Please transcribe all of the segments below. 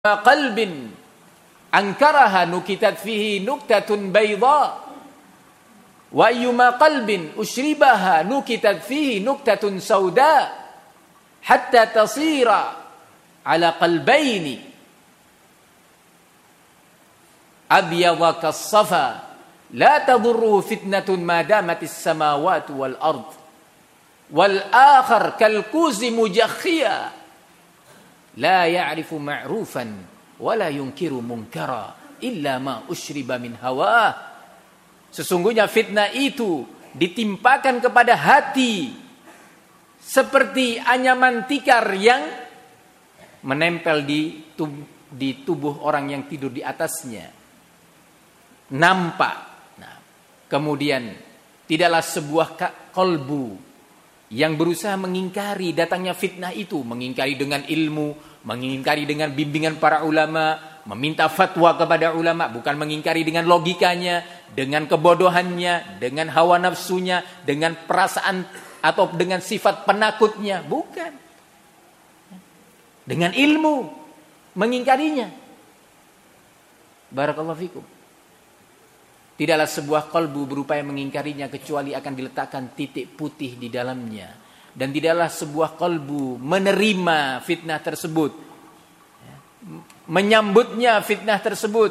qalbin ankaraha nukitat fihi nuktatun bayda wa ayyuma qalbin ushribaha nukitat fihi nuktatun sauda hatta tasira ala qalbaini abyadha kas-safa la tadurruhu fitnatun ma damatis samawati wal ard wal akhar kal kuzi mujakhia la ya'rifu ma'rufan wa la yunkiru munkara illa ma ushriba min hawa. Sesungguhnya fitnah itu ditimpakan kepada hati seperti anyaman tikar yang menempel di tubuh orang yang tidur di atasnya. Nampak. Nah, kemudian tidaklah sebuah qalbu yang berusaha mengingkari datangnya fitnah itu, mengingkari dengan ilmu, mengingkari dengan bimbingan para ulama, meminta fatwa kepada ulama, bukan mengingkari dengan logikanya, dengan kebodohannya, dengan hawa nafsunya, dengan perasaan atau dengan sifat penakutnya, bukan. Dengan ilmu mengingkarinya. Barakallahu fikum. Tidaklah sebuah qalbu berupaya mengingkarinya kecuali akan diletakkan titik putih di dalamnya. Dan tidaklah sebuah qalbu menerima fitnah tersebut, menyambutnya fitnah tersebut.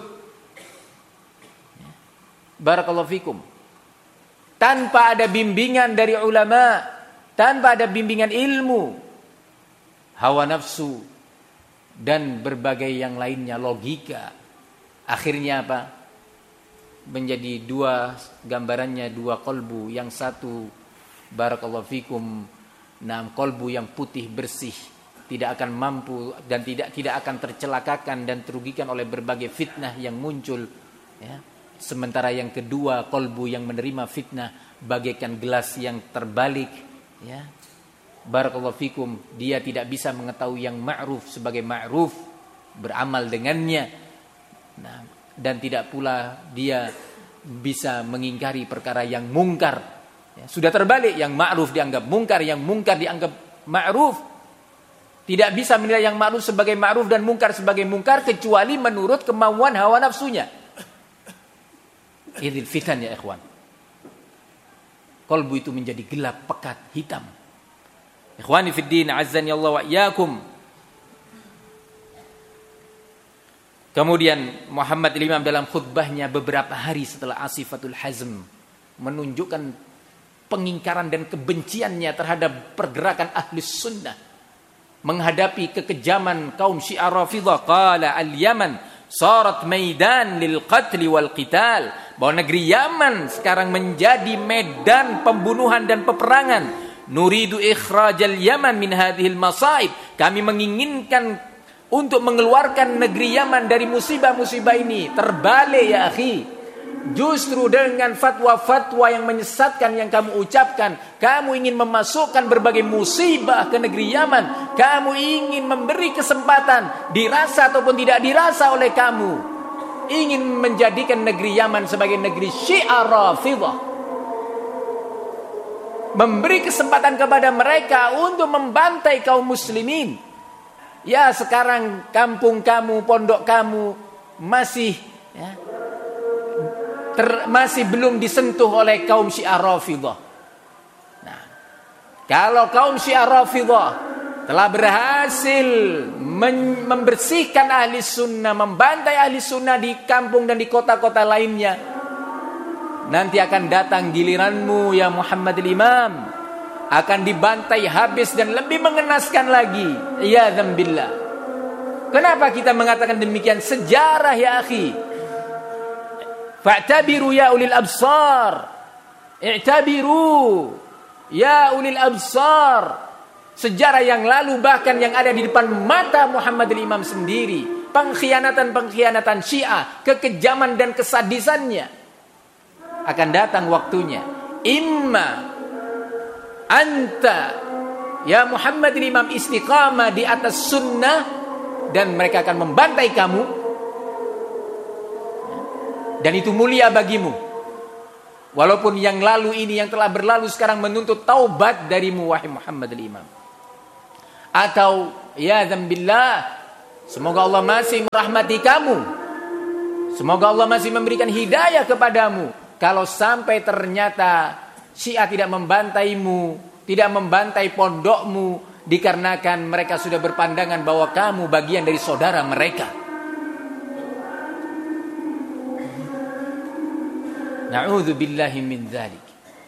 Barakallahu fikum. Tanpa ada bimbingan dari ulama, tanpa ada bimbingan ilmu, hawa nafsu, dan berbagai yang lainnya, logika. Akhirnya apa? Menjadi dua gambarannya, dua kolbu. Yang satu barakallahu fikum, kolbu yang putih bersih, tidak akan mampu dan tidak akan tercelakakan dan terugikan oleh berbagai fitnah yang muncul, ya. Sementara yang kedua kolbu yang menerima fitnah bagaikan gelas yang terbalik, ya. Barakallahu fikum, dia tidak bisa mengetahui yang ma'ruf sebagai ma'ruf, beramal dengannya. Nah, dan tidak pula dia bisa mengingkari perkara yang mungkar. Ya, sudah terbalik, yang ma'ruf dianggap mungkar, yang mungkar dianggap ma'ruf. Tidak bisa menilai yang ma'ruf sebagai ma'ruf dan mungkar sebagai mungkar kecuali menurut kemauan hawa nafsunya. Idil fitan ya ikhwan. Qalbu itu menjadi gelap, pekat, hitam. Ikhwani fid din, azzani Allah wa iyyakum. Kemudian Muhammad Imam dalam khutbahnya beberapa hari setelah Asifatul Hazm menunjukkan pengingkaran dan kebenciannya terhadap pergerakan ahli sunnah menghadapi kekejaman kaum Syiah Rafidhah. Qala al-Yaman sarat maidan lil qatl wal qital, bahwa negeri Yaman sekarang menjadi medan pembunuhan dan peperangan. Nuridu ikhrajal Yaman min hadhil masaib, kami menginginkan untuk mengeluarkan negeri Yaman dari musibah-musibah ini. Terbalik ya akhi. Justru dengan fatwa-fatwa yang menyesatkan yang kamu ucapkan, kamu ingin memasukkan berbagai musibah ke negeri Yaman. Kamu ingin memberi kesempatan, dirasa ataupun tidak dirasa oleh kamu, ingin menjadikan negeri Yaman sebagai negeri Syiah Rafidhah, memberi kesempatan kepada mereka untuk membantai kaum muslimin. Ya, sekarang kampung kamu, pondok kamu masih, ya, masih belum disentuh oleh kaum Syiah Rafidhah. Nah, kalau kaum Syiah Rafidhah telah berhasil membersihkan ahli sunnah, membantai ahli sunnah di kampung dan di kota-kota lainnya, nanti akan datang giliranmu ya Muhammad Imam, akan dibantai habis dan lebih mengenaskan lagi. Ya dzambillah. Kenapa kita mengatakan demikian? Sejarah ya akhi. Fa'tabiru ya ulil absar. I'tabiru ya ulil absar. Sejarah yang lalu bahkan yang ada di depan mata Muhammad Imam sendiri, pengkhianatan-pengkhianatan Syiah, kekejaman dan kesadisannya, akan datang waktunya. Imma anta ya Muhammad Imam istiqamah di atas sunnah dan mereka akan membantai kamu, dan itu mulia bagimu, walaupun yang lalu ini, yang telah berlalu sekarang menuntut taubat darimu wahai Muhammad Imam. Atau ya dzambillah, Semoga Allah masih merahmati kamu. Semoga Allah masih memberikan hidayah kepadamu. Kalau sampai ternyata Syiah tidak membantaimu, tidak membantai pondokmu, dikarenakan mereka sudah berpandangan bahwa kamu bagian dari saudara mereka. Na'udzu billahi min dzalik.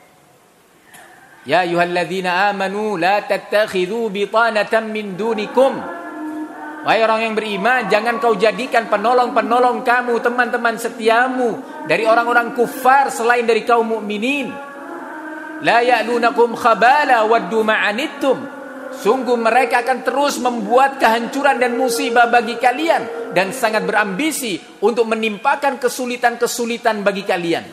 Ya ayyuhalladzina amanu la tattakhidhu bitanatan min dunikum. Wahai orang yang beriman, jangan kau jadikan penolong-penolong kamu, teman-teman setiamu dari orang-orang kufar selain dari kaum mukminin. La ya'lunakum khabala waddu ma'anittum. Sungguh mereka akan terus membuat kehancuran dan musibah bagi kalian dan sangat berambisi untuk menimpakan kesulitan-kesulitan bagi kalian.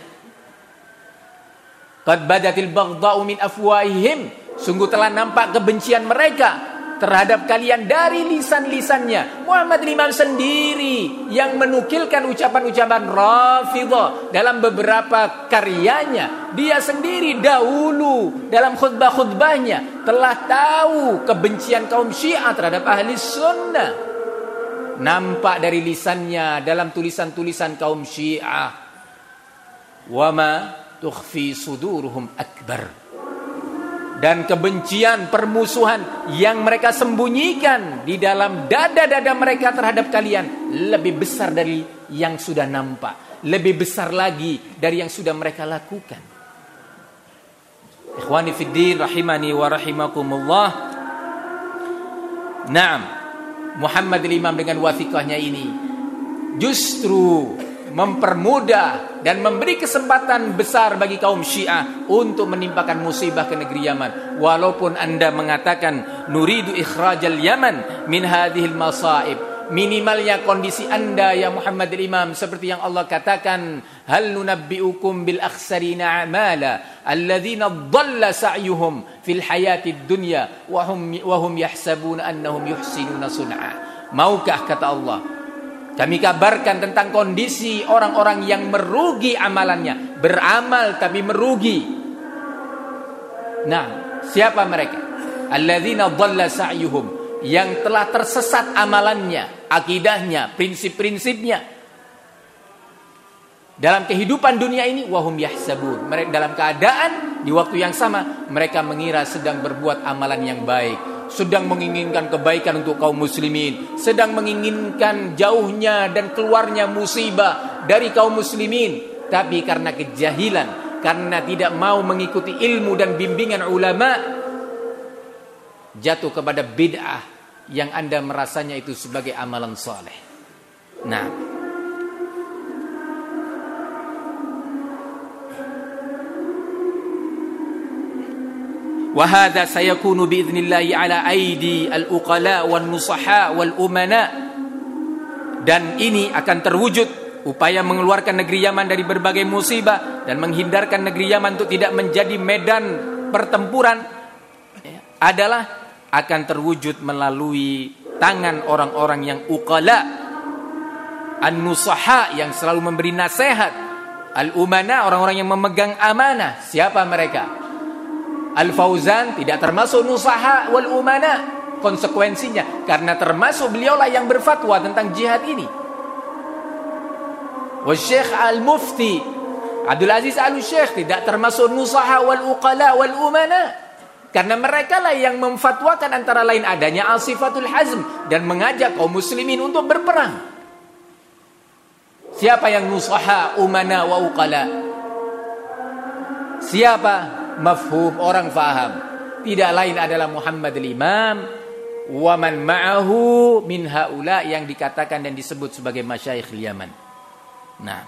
Qad badatil baghdha'u min afwahihim. Sungguh telah nampak kebencian mereka terhadap kalian dari lisan-lisannya. Muhammad Imam sendiri yang menukilkan ucapan-ucapan Rafidhah dalam beberapa karyanya. Dia sendiri dahulu dalam khutbah-khutbahnya telah tahu kebencian kaum Syiah terhadap ahli sunnah. Nampak dari lisannya dalam tulisan-tulisan kaum Syiah. Wa ma tukhfi suduruhum akbar. Dan kebencian, permusuhan yang mereka sembunyikan di dalam dada-dada mereka terhadap kalian lebih besar dari yang sudah nampak, lebih besar lagi dari yang sudah mereka lakukan. Ikhwani fiddin rahimani wa rahimakumullah. Naam, Muhammad Imam dengan wathiqahnya ini justru mempermudah dan memberi kesempatan besar bagi kaum Syiah untuk menimpakan musibah ke negeri Yaman. Walaupun Anda mengatakan nuridu ikhrajal Yaman min hadhil masaib, minimalnya kondisi Anda ya Muhammad Imam seperti yang Allah katakan, hal nunabbiukum bil akhsarina a'mala alladzina dhalla sa'yuhum fil hayatid dunya wa hum yahsabuna annahum yuhsinuna sun'a. Maukah, kata Allah, kami kabarkan tentang kondisi orang-orang yang merugi amalannya, beramal tapi merugi. Nah, siapa mereka? Alladzina dhalla sa'yuhum, yang telah tersesat amalannya, akidahnya, prinsip-prinsipnya dalam kehidupan dunia ini. Wahum yahsabun, mereka dalam keadaan di waktu yang sama mereka mengira sedang berbuat amalan yang baik, sedang menginginkan kebaikan untuk kaum muslimin, sedang menginginkan jauhnya dan keluarnya musibah dari kaum muslimin. Tapi karena kejahilan, karena tidak mau mengikuti ilmu dan bimbingan ulama, jatuh kepada bid'ah yang Anda merasanya itu sebagai amalan saleh. Nah, وهذا سيكون بإذن الله على أيدي الأقلاء والنصحاء والأمناء. Dan ini akan terwujud upaya mengeluarkan negeri Yaman dari berbagai musibah dan menghindarkan negeri Yaman untuk tidak menjadi medan pertempuran adalah akan terwujud melalui tangan orang-orang yang uqala, an-nusaha yang selalu memberi nasihat, al-umana orang-orang yang memegang amanah. Siapa mereka? Al-Fauzan tidak termasuk nusaha wal umana, konsekuensinya karena termasuk beliaulah yang berfatwa tentang jihad ini. Wa Syekh Al-Mufti Abdul Aziz Al-Syekh tidak termasuk nusaha wal uqala wal umana, karena mereka lah yang memfatwakan antara lain adanya al-sifatul hazm dan mengajak kaum muslimin untuk berperang. Siapa yang nusaha, umana wa uqala? Siapa? Mafhum, orang faham. Tidak lain adalah Muhammad Imam wa man ma'ahu min haula yang dikatakan dan disebut sebagai masyayikh Yaman. Nah,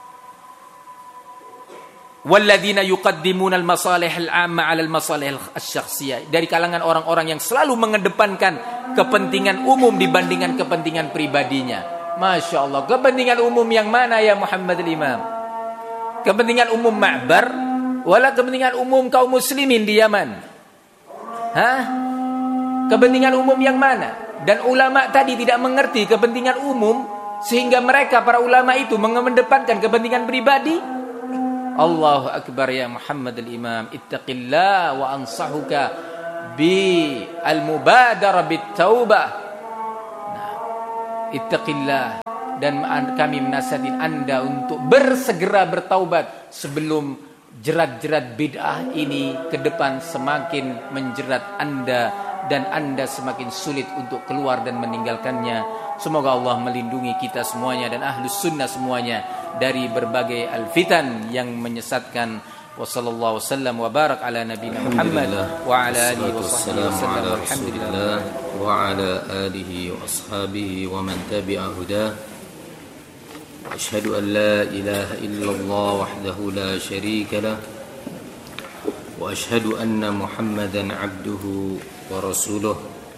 walladzina yuqaddimuna al-masalih al-'amma 'ala al-masalih asy-syakhsiyah, dari kalangan orang-orang yang selalu mengedepankan kepentingan umum dibandingkan kepentingan pribadinya. Masya Allah, kepentingan umum yang mana ya Muhammad Imam? Kepentingan umum Ma'bar wala kepentingan umum kaum muslimin di Yaman? Hah? Kepentingan umum yang mana? Dan ulama tadi tidak mengerti kepentingan umum sehingga mereka para ulama itu mengedepankan kepentingan pribadi. Allahu akbar ya Muhammad al-Imam, ittaqillah wa ansahuka bi al-mubadarah bit taubah. Nah, ittaqillah, dan kami menasihatkan Anda untuk bersegera bertaubat sebelum jerat-jerat bid'ah ini ke depan semakin menjerat Anda dan Anda semakin sulit untuk keluar dan meninggalkannya. Semoga Allah melindungi kita semuanya dan ahlus sunnah semuanya dari berbagai al-fitan yang menyesatkan. Wa sallallahu wasallam wa barak ala nabiyina Muhammad wa ala alihi wa sahbihi wasallam. Alhamdulillah wa ala alihi wa ashabihi wa man tabi'a hudah. Asyhadu an la ilaha illallah wahdahu la syarika lah wa asyhadu anna Muhammadan abduhu wa rasuluh.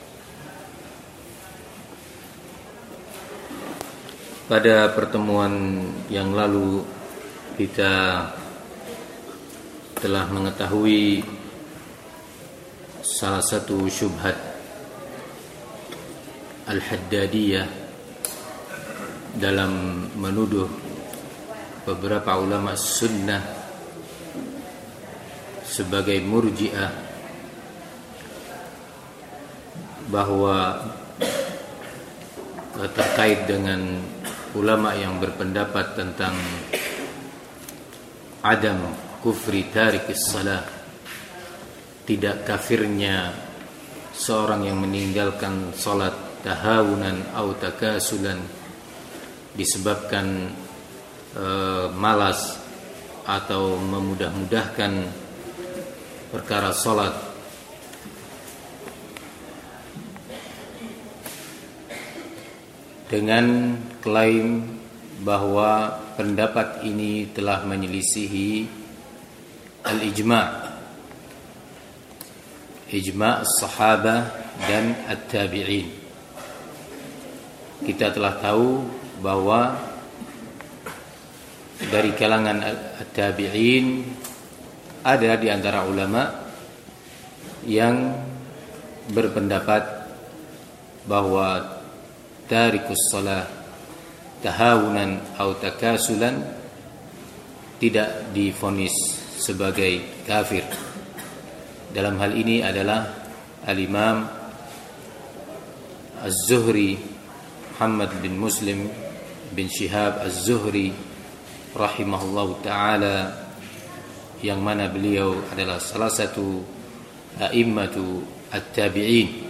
Pada pertemuan yang lalu kita telah mengetahui salah satu syubhat Al-Haddadiyah dalam menuduh beberapa ulama sunnah sebagai murji'ah, bahwa terkait dengan ulama yang berpendapat tentang adam kufri tarikis salah, tidak kafirnya seorang yang meninggalkan salat tahawunan atau takasulan disebabkan malas atau memudah-mudahkan perkara salat, dengan klaim bahwa pendapat ini telah menyelisihi al-ijma', ijma' as-sahabah dan at-tabi'in. Kita telah tahu bahwa dari kalangan at-tabi'in ada di antara ulama yang berpendapat bahwa tarikus shalah tahawunan atau takasulan tidak divonis sebagai kafir. Dalam hal ini adalah al-Imam Az-Zuhri, Muhammad bin Muslim bin Shihab Az-Zuhri rahimahullahu ta'ala, yang mana beliau adalah salah satu a'immatu at-tabi'in.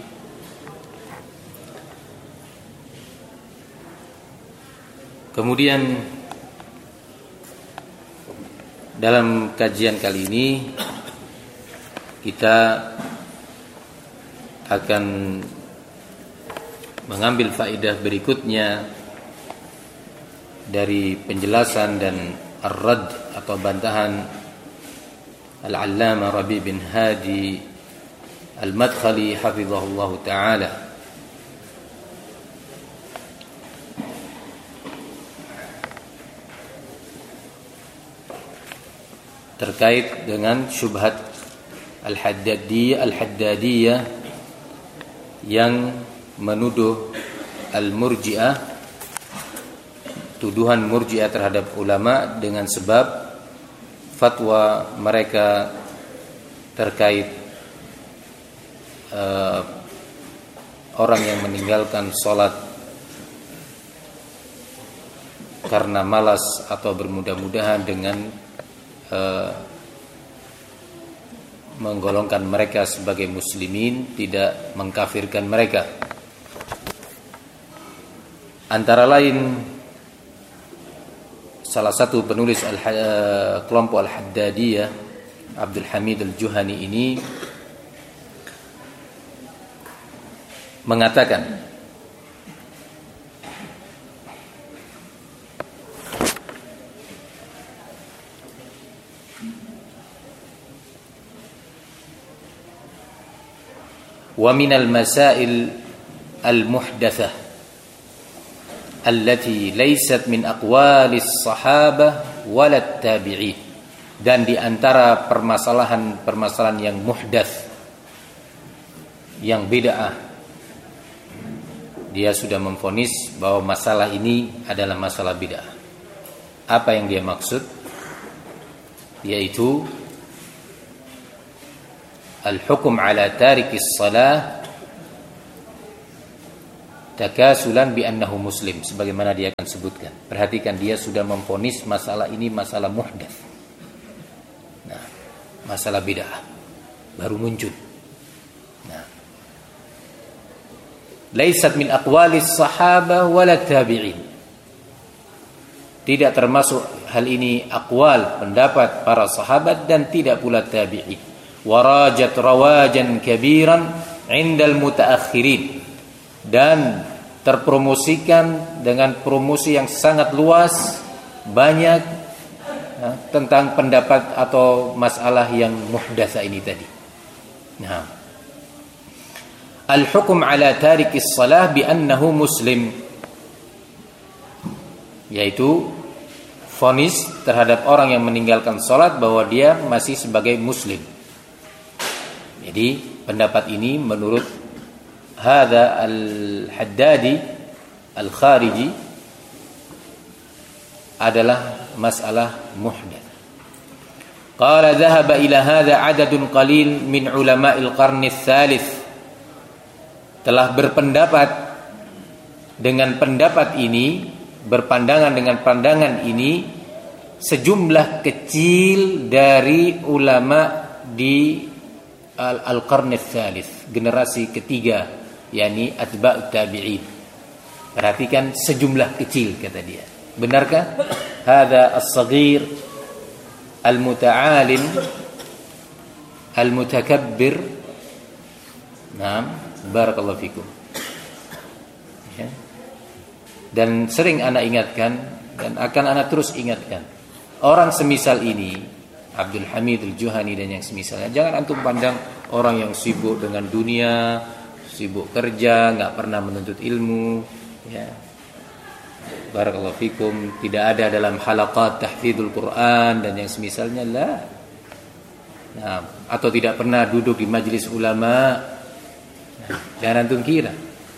Kemudian dalam kajian kali ini kita akan mengambil faedah berikutnya dari penjelasan dan ar-radd atau bantahan Al-Allamah Rabi' bin Hadi Al-Madkhali hafizahullah ta'ala terkait dengan syubhat Al-Haddadiyah yang menuduh Al-Murji'ah, tuduhan Murji'ah terhadap ulama dengan sebab fatwa mereka terkait orang yang meninggalkan sholat karena malas atau bermudah-mudahan dengan menggolongkan mereka sebagai muslimin, tidak mengkafirkan mereka. Antara lain salah satu penulis kelompok Al-Haddadiyah, Abdul Hamid Al-Juhani ini mengatakan wa minal masail al-muhdatsah allati laysat min aqwalis sahabah walat tabi'in, dan di antara permasalahan yang muhdats, yang bid'ah, dia sudah memvonis bahwa masalah ini adalah masalah bid'ah. Apa yang dia maksud? Yaitu al-hukm ala tarikis salah takasulan bi annahu muslim, sebagaimana dia akan sebutkan. Perhatikan, dia sudah memvonis masalah ini masalah muhdats. Nah, masalah bid'ah baru muncul. Nah, laisat min aqwalis sahabah wala tabi'in. Tidak termasuk hal ini aqwal, pendapat para sahabat dan tidak pula tabi'in. Warajat rawajan kabiran 'indal mutaakhirin, dan terpromosikan dengan promosi yang sangat luas, banyak tentang pendapat atau masalah yang muhdatsah ini tadi. Nah, al-hukm ala tarikis salah bi annahu muslim, yaitu vonis terhadap orang yang meninggalkan salat bahwa dia masih sebagai muslim. Jadi pendapat ini menurut hadza al-Haddadi al-Khariji adalah masalah muhdats. Qala dhahaba ila hadza adadun qalil min ulama'il qarni tsalits. Telah berpendapat dengan pendapat ini, berpandangan dengan pandangan ini sejumlah kecil dari ulama di al-qarni tsalits, generasi ketiga, yakni atba'ut tabi'in. Perhatikan, sejumlah kecil kata dia. Benarkah? Hadza as-saghir al-muta'alim al-mutakabbir. Naam, barakallahu fikum. Ya. Dan sering anak ingatkan dan akan anak terus ingatkan, orang semisal ini, Abdul Hamid Al-Juhani dan yang semisalnya, jangan antum pandang orang yang sibuk dengan dunia, sibuk kerja, enggak pernah menuntut ilmu, ya. Barakallahu fikum, tidak ada dalam halaqat tahfidzul Quran dan yang semisalnya, lah. Nah, atau tidak pernah duduk di majelis ulama. Nah, jangan antum kira.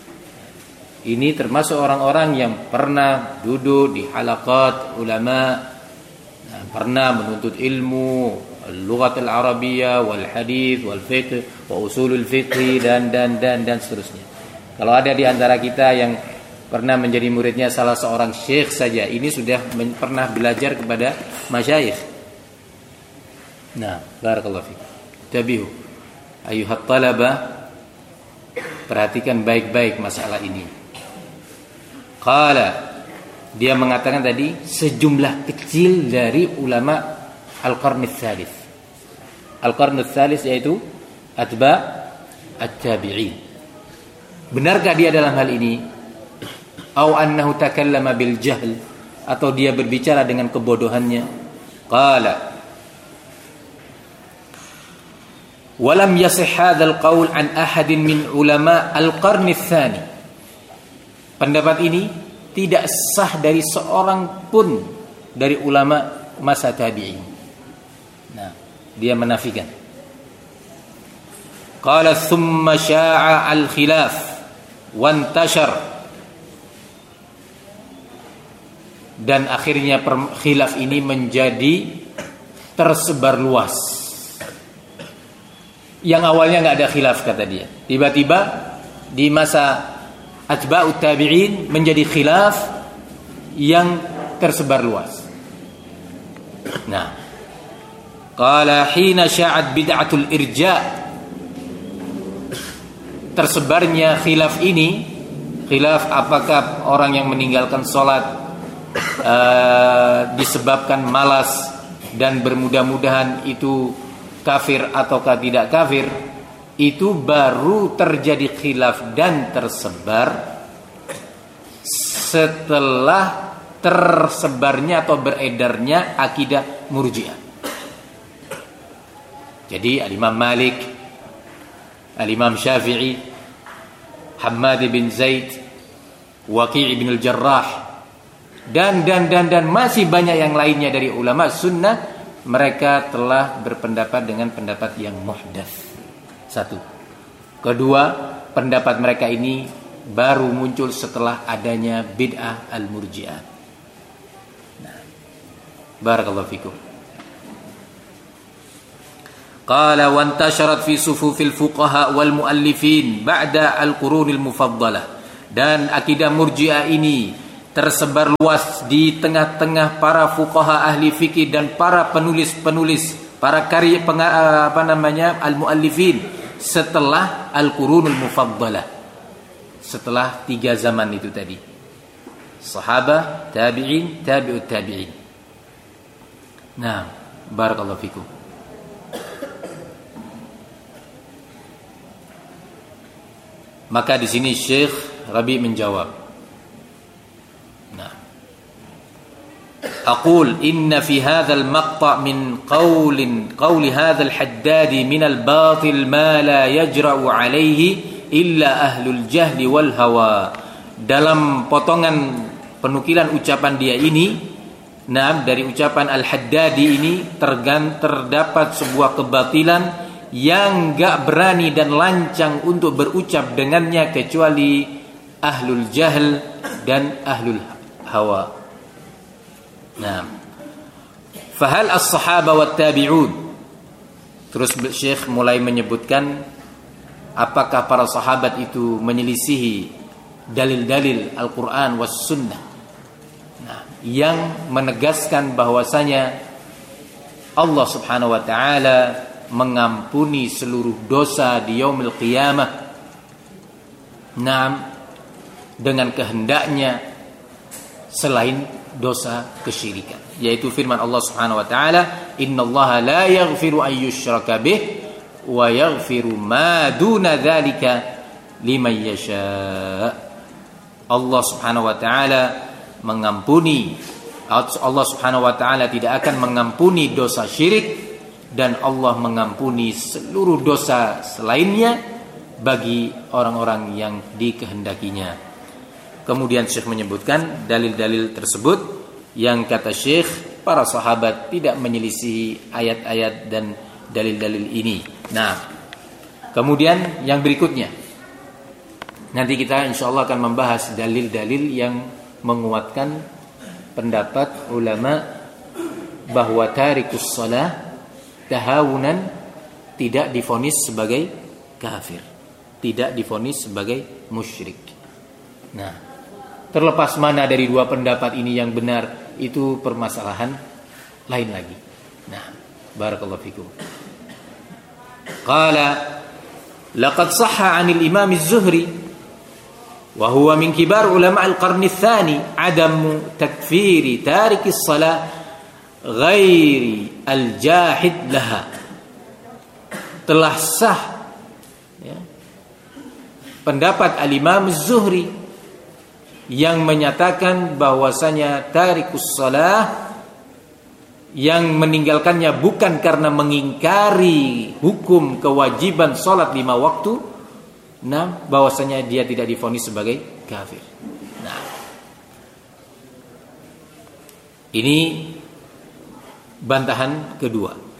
Ini termasuk orang-orang yang pernah duduk di halaqat ulama, nah, pernah menuntut ilmu al-lughat al-arabiyyah wal hadits wal fiqh wa usulul fiqh dan seterusnya. Kalau ada di antara kita yang pernah menjadi muridnya salah seorang syekh saja, ini sudah pernah belajar kepada masyayikh. Nah, barakallahu fiik. Tabihu ayuhat talabah, perhatikan baik-baik masalah ini. Qala, dia mengatakan tadi sejumlah kecil dari ulama al-qarn ats-tsalits. Al-qarn ats-tsalits yaitu atba' at-tabi'in. Benarkah dia dalam hal ini? Au annahu takallama bil jahl, atau dia berbicara dengan kebodohannya? Qala walam yasih hadzal qaul an ahadin min ulama al-qarn ats-tsani. Pendapat ini tidak sah dari seorang pun dari ulama masa tabi'in. Nah, dia menafikan. Qala thumma sya'a al-khilaf wa intashar, dan akhirnya khilaf ini menjadi tersebar luas. Yang awalnya enggak ada khilaf kata dia, tiba-tiba di masa atba'ut tabi'in menjadi khilaf yang tersebar luas. Nah, qala hina sya'at bid'atul irja', tersebarnya khilaf ini, khilaf apakah orang yang meninggalkan salat disebabkan malas dan bermudah-mudahan itu kafir ataukah tidak kafir, itu baru terjadi khilaf dan tersebar setelah tersebarnya atau beredarnya akidah Murji'ah. Jadi Al-Imam Malik, Al-Imam Syafi'i, Hammad bin Zaid, Waqi' bin Al-Jarrah, dan masih banyak yang lainnya dari ulama sunnah, mereka telah berpendapat dengan pendapat yang muhdats. Satu. Kedua, pendapat mereka ini baru muncul setelah adanya bid'ah al-murji'ah. Nah, barakallahu fikum. Qala wa intasharat fi sufufil fuqaha wal muallifin ba'da al-qurunil mufaddalah. Dan akidah Murji'ah ini tersebar luas di tengah-tengah para fuqaha ahli fikih dan para penulis-penulis, para karya al-muallifin setelah al-qurunul mufaddalah, setelah 3 zaman itu tadi, sahabah, tabi'in, tabi'ut tabi'in. Nah, barakallahu fikum. Maka di sini Syekh Rabi menjawab, nah, aqul inna fi hadzal maqta' min qawli hadzal haddad min al-batil ma la yajra'u alayhi illa ahlul jahli wal hawa. Dalam potongan penukilan ucapan dia ini, nah, dari ucapan Al-Haddadi ini terdapat sebuah kebatilan yang gak berani dan lancang untuk berucap dengannya kecuali ahlul jahl dan ahlul hawa. Nah, fahal as-sahaba wat tabi'un. Terus Syekh mulai menyebutkan apakah para sahabat itu menyelisihi dalil-dalil Al-Quran was sunnah, nah, yang menegaskan bahwasanya Allah subhanahu wa ta'ala mengampuni seluruh dosa di yaumil qiyamah, nah, dengan kehendaknya selain dosa kesyirikan, yaitu firman Allah subhanahu wa ta'ala, innallaha la yaghfiru an yushraka bih wa yaghfiru ma duna dzalika liman yasha. Allah subhanahu wa ta'ala mengampuni, Allah subhanahu wa ta'ala tidak akan mengampuni dosa syirik, dan Allah mengampuni seluruh dosa selainnya bagi orang-orang yang dikehendakinya. Kemudian Syekh menyebutkan dalil-dalil tersebut yang kata Syekh para sahabat tidak menyelisihi ayat-ayat dan dalil-dalil ini. Nah, kemudian yang berikutnya, nanti kita insyaallah akan membahas dalil-dalil yang menguatkan pendapat ulama bahwa tarikus shalah tahawunan tidak divonis sebagai kafir, tidak divonis sebagai musyrik. Nah, terlepas mana dari dua pendapat ini yang benar, itu permasalahan lain lagi. Nah, barakallahu fikum. Qala laqad sahha 'anil Imam Az-Zuhri wa huwa min kibar ulama al-qarn ats-tsani 'adamu takfiri tarikis shalah ghairi al-jahid laha. Telah sah, ya, pendapat al-Imam Az-Zuhri yang menyatakan bahwasanya tarikus shalah, yang meninggalkannya bukan karena mengingkari hukum kewajiban salat 5 waktu, nah, bahwasanya dia tidak divonis sebagai kafir. Nah, ini bantahan kedua.